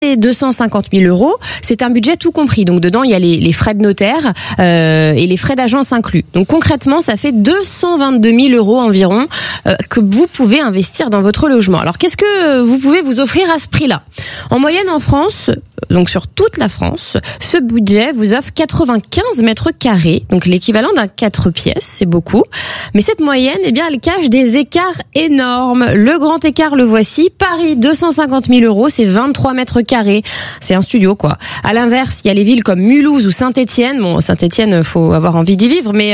ces 250 000 €, c'est un budget tout compris. Donc dedans, il y a les frais de notaire et les frais d'agence inclus. Donc concrètement, ça fait 222 000 € environ que vous pouvez investir dans votre logement. Alors qu'est-ce que vous pouvez vous offrir à ce prix-là ? En moyenne en France, donc sur toute la France, ce budget vous offre 95 mètres carrés, donc l'équivalent d'un 4 pièces, c'est beaucoup. Mais cette moyenne, eh bien, elle cache des écarts énormes. Le grand écart, le voici. Paris, 250 000 €, c'est 23 mètres carrés. C'est un studio, quoi. À l'inverse, il y a les villes comme Mulhouse ou Saint-Étienne. Bon, Saint-Étienne, faut avoir envie d'y vivre, mais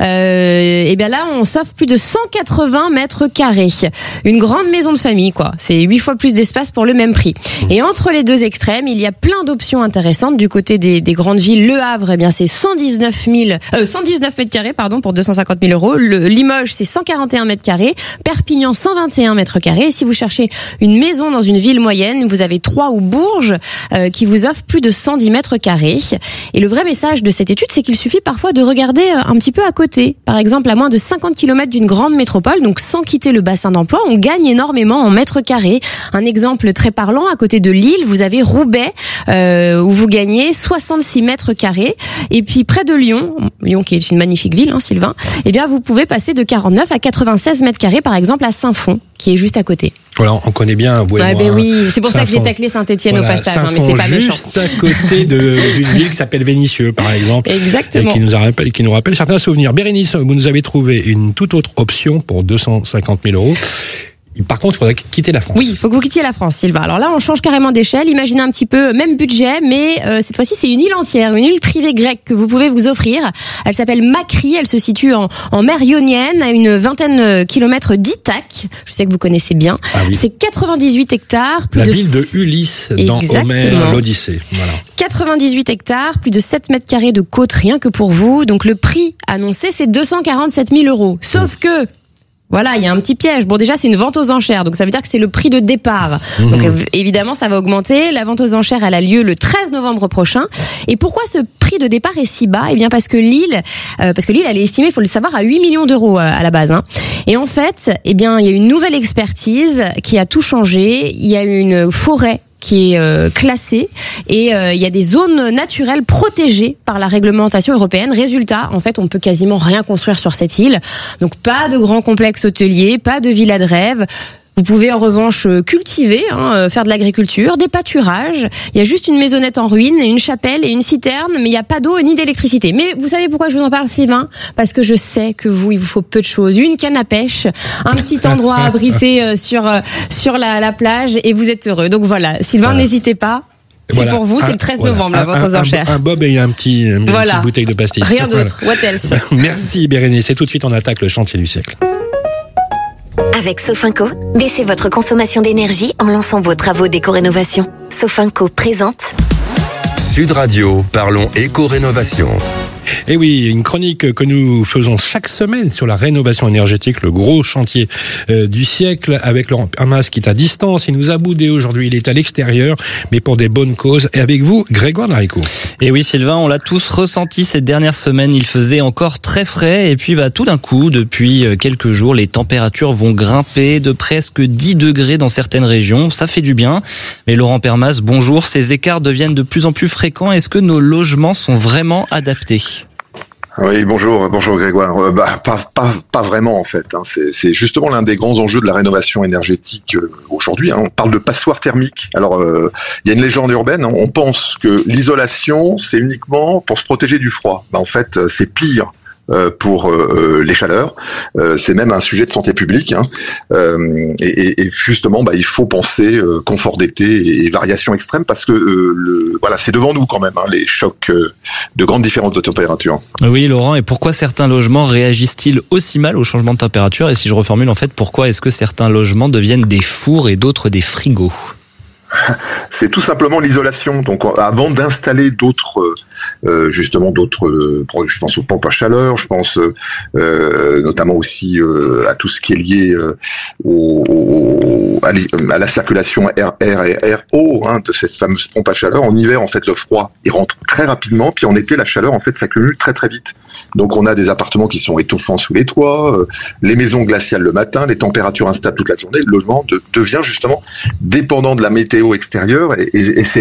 eh bien là, on s'offre plus de 180 mètres carrés. Une grande maison de famille, quoi. C'est 8 fois plus d'espace pour le même prix. Et entre les deux extrêmes, il y a plein d'options intéressantes. Du côté des grandes villes, Le Havre, eh bien, c'est 119 mètres carrés, pardon, pour 250 000 €. Limoges, c'est 141 mètres carrés. Perpignan, 121 mètres carrés. Et si vous cherchez une maison dans une ville moyenne, vous avez Troyes ou Bourges qui vous offrent plus de 110 mètres carrés. Et le vrai message de cette étude, c'est qu'il suffit parfois de regarder un petit peu à côté. Par exemple, à moins de 50 km d'une grande métropole, donc sans quitter le bassin d'emploi, on gagne énormément en mètres carrés. Un exemple très parlant, à côté de Lille, vous avez Roubaix, où vous gagnez 66 mètres carrés. Et puis près de Lyon qui est une magnifique ville, hein, Sylvain, eh bien vous pouvez passer de 49 à 96 mètres carrés, par exemple à Saint-Fond, qui est juste à côté. Voilà, on connaît bien. Oui, c'est pour ça que j'ai taclé Saint-Étienne au passage, mais c'est pas méchant. Juste à côté d'une ville qui s'appelle Vénissieux, par exemple. Exactement. Et qui nous rappelle certains souvenirs. Bérénice, vous nous avez trouvé une toute autre option pour 250 000 €. Par contre, il faudrait quitter la France. Oui, il faut que vous quittiez la France, Sylvain. Alors là, on change carrément d'échelle. Imaginez un petit peu, même budget, mais cette fois-ci, c'est une île entière, une île privée grecque que vous pouvez vous offrir. Elle s'appelle Makri, elle se situe en mer Ionienne, à une vingtaine de kilomètres d'Ithaque. Je sais que vous connaissez bien. Ah oui. C'est 98 hectares. La ville de Ulysse, dans Homère, l'Odyssée. Voilà. 98 hectares, plus de 7 mètres carrés de côte, rien que pour vous. Donc le prix annoncé, c'est 247 000 €. Sauf que... Voilà, il y a un petit piège. Bon, déjà, c'est une vente aux enchères, donc ça veut dire que c'est le prix de départ. Donc évidemment, ça va augmenter. La vente aux enchères, elle a lieu le 13 novembre prochain. Et pourquoi ce prix de départ est si bas ? Eh bien, parce que l'île, elle est estimée, il faut le savoir, à 8 millions d'euros à la base. Et en fait, eh bien, il y a une nouvelle expertise qui a tout changé. Il y a une forêt qui est classée et il y a des zones naturelles protégées par la réglementation européenne. Résultat, en fait, on peut quasiment rien construire sur cette île. Donc pas de grands complexes hôteliers, pas de villa de rêve. Vous pouvez en revanche cultiver, faire de l'agriculture, des pâturages. Il y a juste une maisonnette en ruine, et une chapelle et une citerne, mais il n'y a pas d'eau ni d'électricité. Mais vous savez pourquoi je vous en parle, Sylvain ? Parce que je sais que il vous faut peu de choses. Une canne à pêche, un petit endroit abrité sur la plage, et vous êtes heureux. Donc voilà, Sylvain, n'hésitez pas. C'est pour vous, c'est le 13 novembre, la vente aux enchères. Un bob et une petite bouteille de pastis. Rien d'autre. What else ? Merci Bérénice. Et tout de suite, on attaque le chantier du siècle. Avec Sofinco, baissez votre consommation d'énergie en lançant vos travaux d'éco-rénovation. Sofinco présente Sud Radio, parlons éco-rénovation. Et oui, une chronique que nous faisons chaque semaine sur la rénovation énergétique, le gros chantier du siècle, avec Laurent Permas qui est à distance. Il nous a boudé aujourd'hui, il est à l'extérieur, mais pour des bonnes causes. Et avec vous, Grégoire Narico. Et oui, Sylvain, on l'a tous ressenti ces dernières semaines. Il faisait encore très frais. Et puis, tout d'un coup, depuis quelques jours, les températures vont grimper de presque 10 degrés dans certaines régions. Ça fait du bien. Mais Laurent Permas, bonjour. Ces écarts deviennent de plus en plus fréquents. Est-ce que nos logements sont vraiment adaptés ? Oui, bonjour Grégoire. Pas vraiment en fait. C'est justement l'un des grands enjeux de la rénovation énergétique aujourd'hui. On parle de passoire thermique. Alors, il y a une légende urbaine. On pense que l'isolation, c'est uniquement pour se protéger du froid. En fait, c'est pire. Pour les chaleurs, c'est même un sujet de santé publique, et justement, il faut penser confort d'été et variation extrême parce que c'est devant nous quand même, les chocs de grandes différences de température. Oui, Laurent, et pourquoi certains logements réagissent-ils aussi mal au changement de température ? Et si je reformule, en fait, pourquoi est-ce que certains logements deviennent des fours et d'autres des frigos ? C'est tout simplement l'isolation. Donc, avant d'installer d'autres, je pense aux pompes à chaleur, je pense notamment aussi à tout ce qui est lié à la circulation air et air-eau de cette fameuse pompe à chaleur. En hiver, en fait, le froid, il rentre très rapidement, puis en été, la chaleur, en fait, s'accumule très très vite. Donc, on a des appartements qui sont étouffants sous les toits, les maisons glaciales le matin, les températures instables toute la journée. Le logement devient justement dépendant de la météo extérieure et c'est